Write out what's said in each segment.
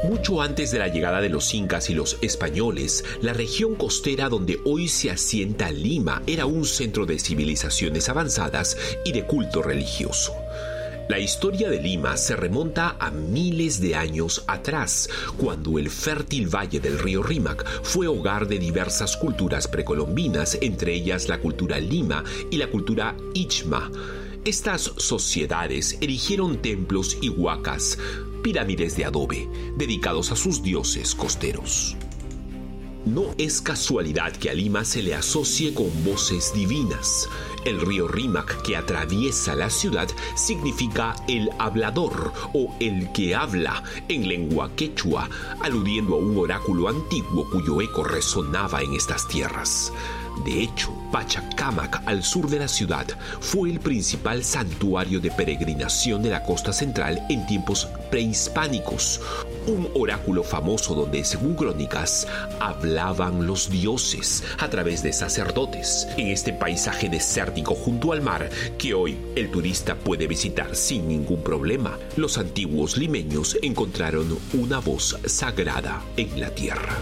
Mucho antes de la llegada de los incas y los españoles, la región costera donde hoy se asienta Lima era un centro de civilizaciones avanzadas y de culto religioso. La historia de Lima se remonta a miles de años atrás, cuando el fértil valle del río Rímac fue hogar de diversas culturas precolombinas, entre ellas la cultura Lima y la cultura Ichma. Estas sociedades erigieron templos y huacas, pirámides de adobe, dedicados a sus dioses costeros. No es casualidad que a Lima se le asocie con voces divinas. El río Rímac que atraviesa la ciudad significa el hablador o el que habla en lengua quechua, aludiendo a un oráculo antiguo cuyo eco resonaba en estas tierras. De hecho, Pachacámac, al sur de la ciudad, fue el principal santuario de peregrinación de la costa central en tiempos prehispánicos. Un oráculo famoso donde, según crónicas, hablaban los dioses a través de sacerdotes. En este paisaje desértico junto al mar, que hoy el turista puede visitar sin ningún problema, los antiguos limeños encontraron una voz sagrada en la tierra.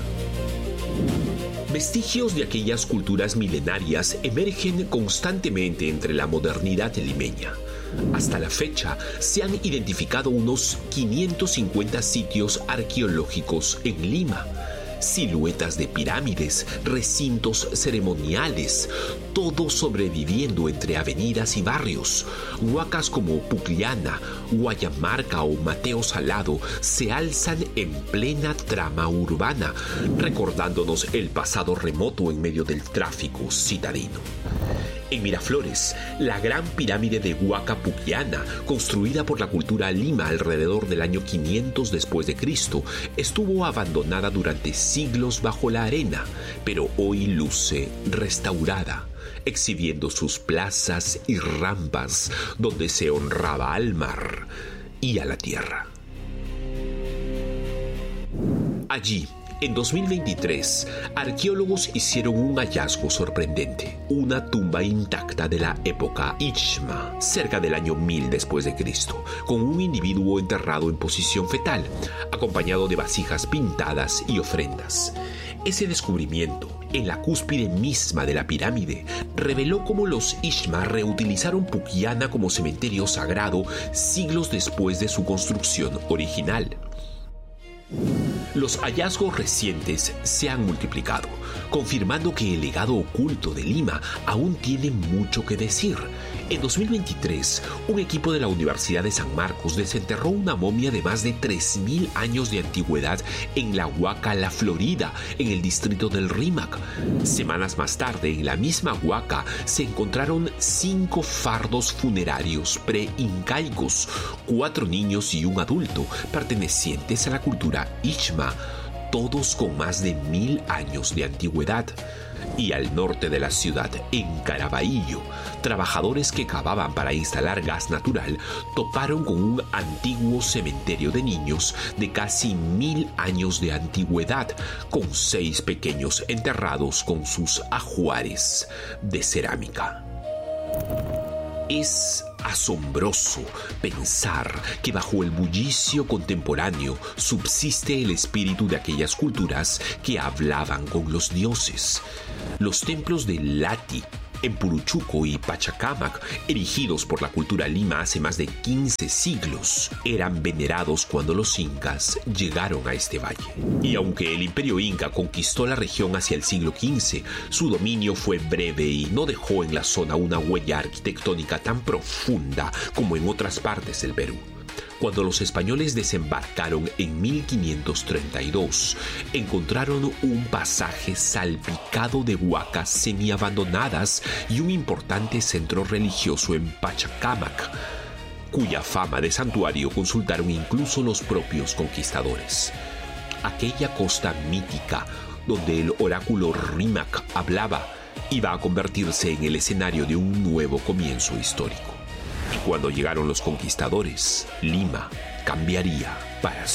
Vestigios de aquellas culturas milenarias emergen constantemente entre la modernidad limeña. Hasta la fecha, se han identificado unos 550 sitios arqueológicos en Lima. Siluetas de pirámides, recintos ceremoniales, todo sobreviviendo entre avenidas y barrios. Huacas como Pucllana, Guayamarca o Mateo Salado se alzan en plena trama urbana, recordándonos el pasado remoto en medio del tráfico citadino. En Miraflores, la gran pirámide de Huaca Pucllana, construida por la cultura Lima alrededor del año 500 después de Cristo, estuvo abandonada durante siglos bajo la arena, pero hoy luce restaurada, exhibiendo sus plazas y rampas donde se honraba al mar y a la tierra. Allí, en 2023, arqueólogos hicieron un hallazgo sorprendente, una tumba intacta de la época Ichma, cerca del año 1000 después de Cristo, con un individuo enterrado en posición fetal, acompañado de vasijas pintadas y ofrendas. Ese descubrimiento, en la cúspide misma de la pirámide, reveló cómo los Ichma reutilizaron Pucllana como cementerio sagrado siglos después de su construcción original. Los hallazgos recientes se han multiplicado, confirmando que el legado oculto de Lima aún tiene mucho que decir. En 2023, un equipo de la Universidad de San Marcos desenterró una momia de más de 3.000 años de antigüedad en la Huaca La Florida, en el distrito del Rímac. Semanas más tarde, en la misma Huaca, se encontraron 5 fardos funerarios pre-incaicos, 4 niños y un adulto, pertenecientes a la cultura Ichma, todos con más de 1000 años de antigüedad. Y al norte de la ciudad, en Caraballo, trabajadores que cavaban para instalar gas natural toparon con un antiguo cementerio de niños de casi 1000 años de antigüedad, con 6 pequeños enterrados con sus ajuares de cerámica. Es asombroso pensar que bajo el bullicio contemporáneo subsiste el espíritu de aquellas culturas que hablaban con los dioses. Los templos de Lati, en Puruchuco y Pachacámac, erigidos por la cultura Lima hace más de 15 siglos, eran venerados cuando los incas llegaron a este valle. Y aunque el imperio inca conquistó la región hacia el siglo XV, su dominio fue breve y no dejó en la zona una huella arquitectónica tan profunda como en otras partes del Perú. Cuando los españoles desembarcaron en 1532, encontraron un pasaje salpicado de huacas semiabandonadas y un importante centro religioso en Pachacámac, cuya fama de santuario consultaron incluso los propios conquistadores. Aquella costa mítica donde el oráculo Rímac hablaba iba a convertirse en el escenario de un nuevo comienzo histórico. Y cuando llegaron los conquistadores, Lima cambiaría para siempre.